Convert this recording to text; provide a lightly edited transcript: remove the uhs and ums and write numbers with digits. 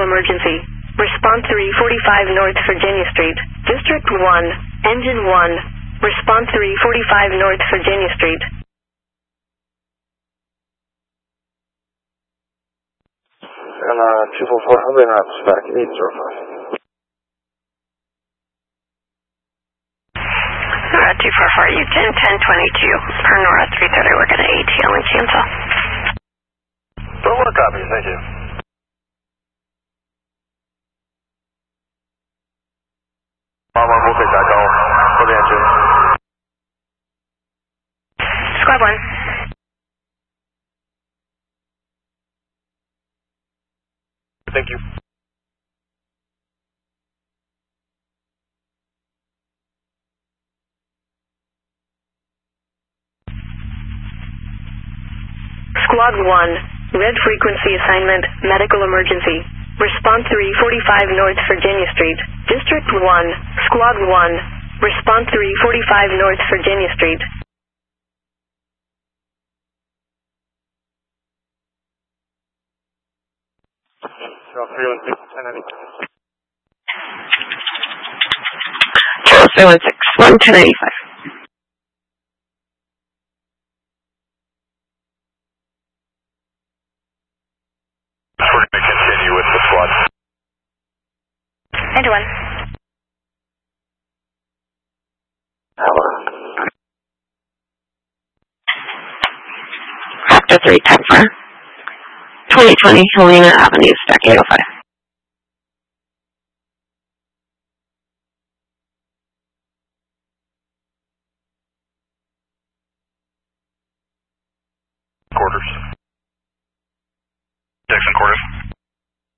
emergency. Response 345 North Virginia Street. District 1, Engine 1. Response 345 North Virginia Street. And 244, how many maps back? 805. 244, you 1022. Per Nora 330, we're going to ATL and cancel. But what copy? Thank you. We'll take that call for the engine. Squad 1. Thank you. Squad 1, red frequency assignment, medical emergency. Response 345 North Virginia Street. District 1, Squad 1. Response 345 North Virginia Street. Charles 316, 1095. We're going to continue with the squad. Engine 1. Factor 3, 10-4. 2020 Helena Avenue, Stack 805.